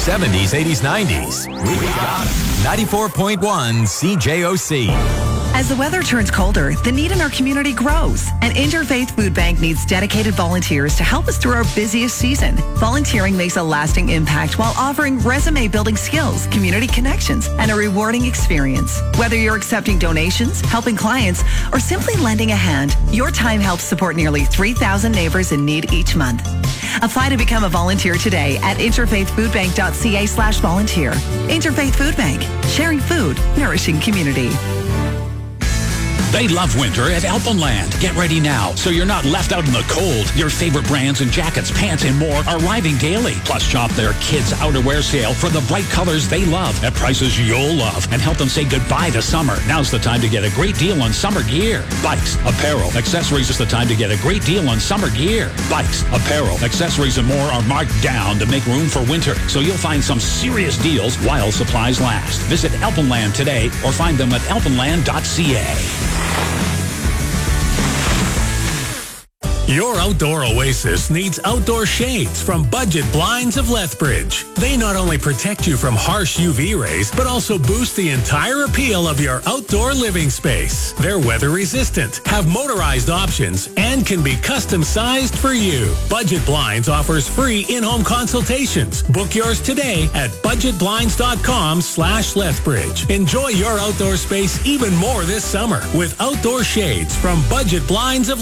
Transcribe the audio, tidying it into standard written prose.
70s, 80s, 90s. We got it. 94.1 CJOC. As the weather turns colder, the need in our community grows, and Interfaith Food Bank needs dedicated volunteers to help us through our busiest season. Volunteering makes a lasting impact while offering resume-building skills, community connections, and a rewarding experience. Whether you're accepting donations, helping clients, or simply lending a hand, your time helps support nearly 3,000 neighbors in need each month. Apply to become a volunteer today at interfaithfoodbank.ca/volunteer. Interfaith Food Bank, sharing food, nourishing community. They love winter at Alpenland. Get ready now so you're not left out in the cold. Your favorite brands and jackets, pants, and more are arriving daily. Plus, shop their kids' outerwear sale for the bright colors they love at prices you'll love and help them say goodbye to summer. Now's the time to get a great deal on summer gear. Bikes, apparel, accessories is the time to get a great deal on summer gear. Bikes, apparel, accessories, and more are marked down to make room for winter, so you'll find some serious deals while supplies last. Visit Alpenland today or find them at alpenland.ca. Your outdoor oasis needs outdoor shades from Budget Blinds of Lethbridge. They not only protect you from harsh UV rays, but also boost the entire appeal of your outdoor living space. They're weather resistant, have motorized options, and can be custom sized for you. Budget Blinds offers free in-home consultations. Book yours today at budgetblinds.com/Lethbridge. Enjoy your outdoor space even more this summer with outdoor shades from Budget Blinds of